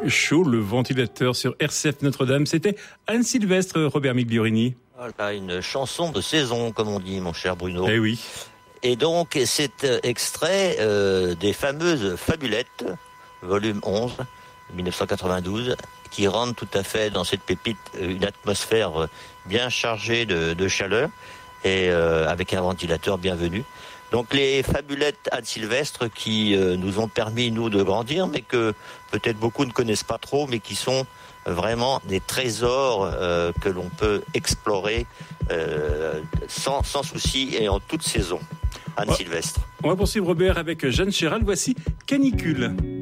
chaud, le ventilateur sur RCF Notre-Dame. C'était Anne Sylvestre, Robert Migliorini. Voilà, une chanson de saison, comme on dit, mon cher Bruno. Eh oui. Et donc, c'est extrait des fameuses Fabulettes, volume 11, 1992, qui rendent tout à fait dans cette pépite une atmosphère bien chargée de chaleur et avec un ventilateur bienvenu. Donc les Fabulettes Anne Sylvestre qui nous ont permis, nous, de grandir, mais que peut-être beaucoup ne connaissent pas trop, mais qui sont vraiment des trésors que l'on peut explorer sans souci et en toute saison. Anne Sylvestre. On va poursuivre, Robert, avec Jeanne Chéral. Voici Canicule.